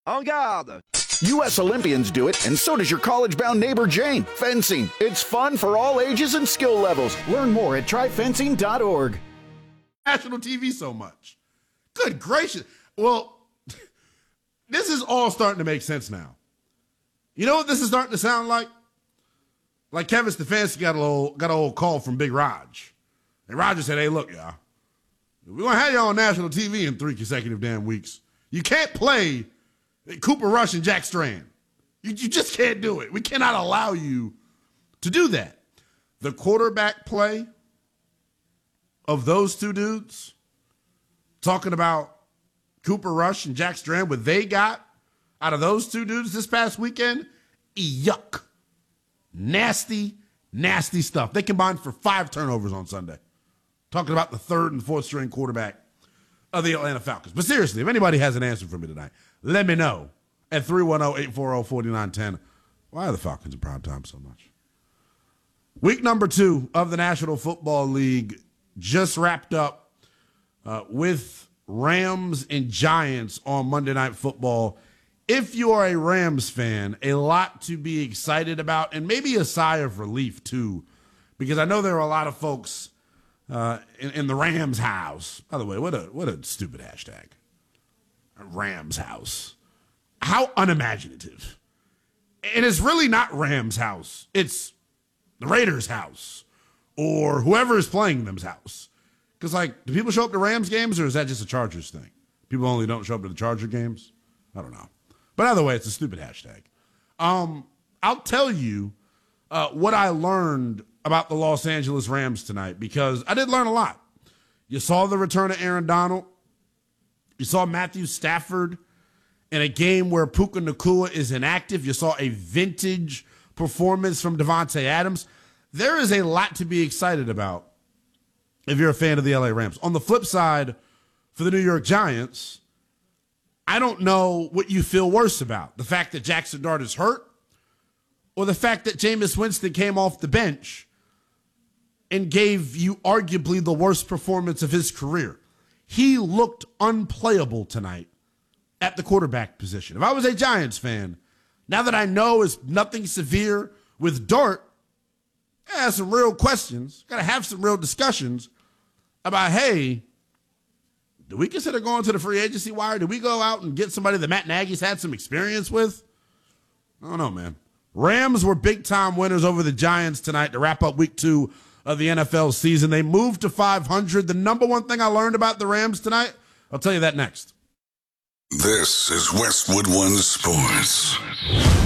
En garde! U.S. Olympians do it, and so does your college-bound neighbor Jane. Fencing. It's fun for all ages and skill levels. Learn more at tryfencing.org. National TV so much. Good gracious. Well, this is all starting to make sense now. You know what this is starting to sound like? Like Kevin Stefanski got an old call from Big Raj. And Roger said, hey, look, y'all. We're going to have you on national TV in 3 consecutive damn weeks. You can't play Cooper Rush and Jack Strand. You just can't do it. We cannot allow you to do that. The quarterback play of those two dudes, talking about Cooper Rush and Jack Strand, what they got out of those two dudes this past weekend, yuck. Nasty, nasty stuff. They combined for 5 turnovers on Sunday. Talking about the 3rd and 4th string quarterback of the Atlanta Falcons. But seriously, if anybody has an answer for me tonight, let me know at 310-840-4910. Why are the Falcons in prime time so much? Week number 2 of the National Football League just wrapped up with Rams and Giants on Monday Night Football. If you are a Rams fan, a lot to be excited about, and maybe a sigh of relief too, because I know there are a lot of folks in the Rams house. By the way, what a stupid hashtag. Rams house. How unimaginative. And it's really not Rams house. It's the Raiders house or whoever is playing them's house. Because, like, do people show up to Rams games or is that just a Chargers thing? People only don't show up to the Charger games? I don't know. But either way, it's a stupid hashtag. I'll tell you what I learned about the Los Angeles Rams tonight, because I did learn a lot. You saw the return of Aaron Donald. You saw Matthew Stafford in a game where Puka Nacua is inactive. You saw a vintage performance from Devontae Adams. There is a lot to be excited about if you're a fan of the LA Rams. On the flip side, for the New York Giants, I don't know what you feel worse about. The fact that Jackson Dart is hurt or the fact that Jameis Winston came off the bench and gave you arguably the worst performance of his career. He looked unplayable tonight at the quarterback position. If I was a Giants fan, now that I know it's nothing severe with Dart, I have some real questions. Got to have some real discussions about, hey, do we consider going to the free agency wire? Do we go out and get somebody that Matt Nagy's had some experience with? I don't know, man. Rams were big-time winners over the Giants tonight to wrap up week 2 of the NFL season. They moved to 500. The number one thing I learned about the Rams tonight, I'll tell you that next. This is Westwood One Sports.